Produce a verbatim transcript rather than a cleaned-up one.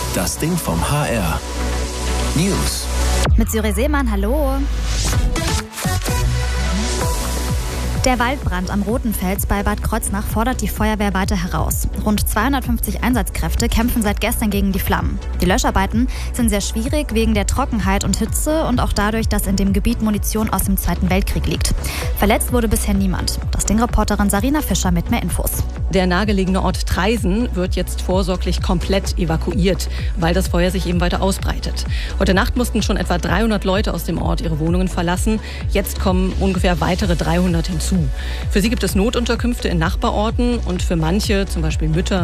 Das Ding vom H R. News. Mit Syre Seemann, hallo. Der Waldbrand am Rotenfels bei Bad Kreuznach fordert die Feuerwehr weiter heraus. Rund zweihundertfünfzig Einsatzkräfte kämpfen seit gestern gegen die Flammen. Die Löscharbeiten sind sehr schwierig wegen der Trockenheit und Hitze und auch dadurch, dass in dem Gebiet Munition aus dem Zweiten Weltkrieg liegt. Verletzt wurde bisher niemand. Das Ding-Reporterin Sarina Fischer mit mehr Infos. Der nahegelegene Ort Traisen wird jetzt vorsorglich komplett evakuiert, weil das Feuer sich eben weiter ausbreitet. Heute Nacht mussten schon etwa dreihundert Leute aus dem Ort ihre Wohnungen verlassen. Jetzt kommen ungefähr weitere dreihundert hinzu. Für sie gibt es Notunterkünfte in Nachbarorten und für manche, zum Beispiel Mütter